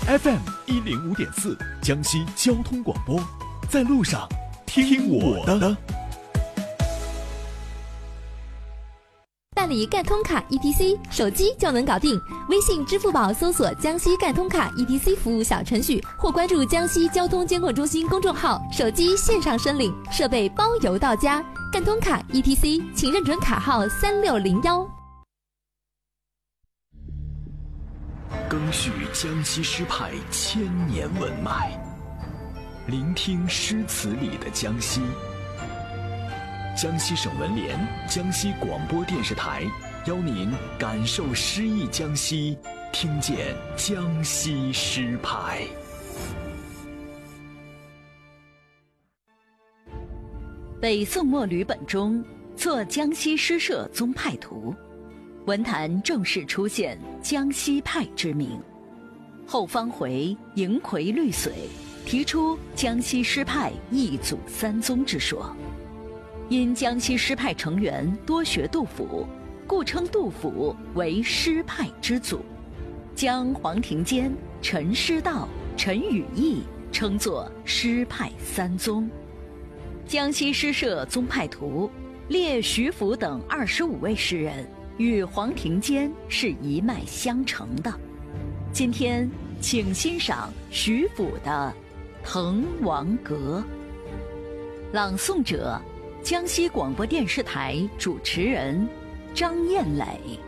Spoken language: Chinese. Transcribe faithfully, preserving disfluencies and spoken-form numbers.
F M 一零五点四，江西交通广播，在路上听我的。 办理赣通卡 E T C， 手机就能搞定。微信、支付宝搜索江西赣通卡 E T C 服务小程序，或关注江西交通监管中心公众号，手机线上申领，设备包邮到家。赣通卡 E T C， 请认准卡号三六零一。 赓续江西诗派千年文脉，聆听诗词里的江西。江西省文联、江西广播电视台邀您感受诗意江西，听见江西诗派。 北宋末旅本中作江西诗社宗派图，文坛正式出现江西派之名。后方回、迎葵绿水提出江西诗派一祖三宗之说。因江西诗派成员多学杜甫，故称杜甫为诗派之祖，将黄庭坚、陈师道、陈与义称作诗派三宗。江西诗社宗派图列徐福等二十五位诗人与黄庭坚是一脉相承的。今天请欣赏徐福的《滕王阁》，朗诵者江西广播电视台主持人张艳磊。